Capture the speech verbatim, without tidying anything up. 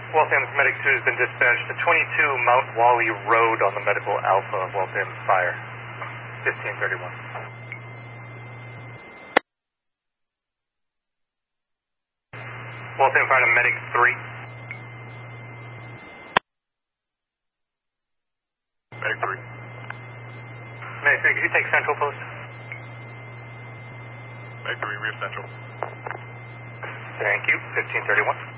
Waltham's Medic two has been dispatched to twenty-two Mount Wally Road on the Medical Alpha of Waltham's Fire. fifteen thirty-one. Waltham Fire to Medic three. Medic three. Medic three, could you take Central Post? Medic three, rear Central. Thank you, fifteen thirty-one.